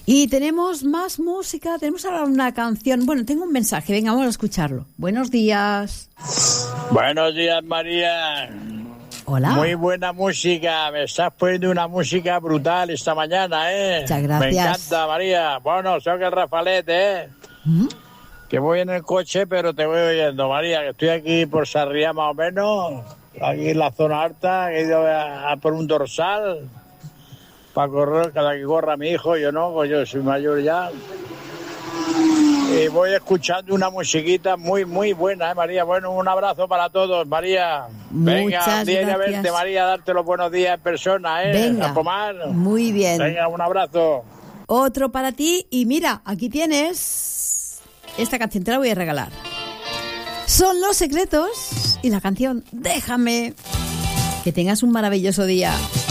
Y tenemos más música, tenemos ahora una canción. Bueno, tengo un mensaje, venga, vamos a escucharlo. Buenos días. Buenos días, María. Hola. Muy buena música, me estás poniendo una música brutal esta mañana, ¿eh? Muchas gracias. Me encanta, María. Bueno, soy el Rafalet, ¿eh? Que voy en el coche, pero te voy oyendo, María, que estoy aquí por Sarriá más o menos, aquí en la zona alta, que he ido a por un dorsal para correr, cada que corra mi hijo, yo no, pues yo soy mayor ya. Y voy escuchando una musiquita muy, muy buena, María. Bueno, un abrazo para todos, María. Venga, Muchas un día gracias. a verte, María, darte los buenos días en persona, Venga, a tomar. muy bien. Venga, un abrazo. Otro para ti y mira, aquí tienes esta canción, te la voy a regalar. Son Los Secretos y la canción Déjame. Que tengas un maravilloso día.